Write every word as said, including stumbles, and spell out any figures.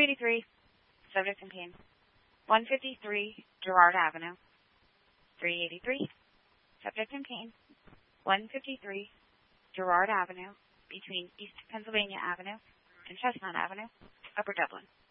eighty-three, subject in pain. one fifty-three, Girard Avenue. three eighty-three, subject in pain. one fifty-three, Girard Avenue, between East Pennsylvania Avenue and Chestnut Avenue, Upper Dublin.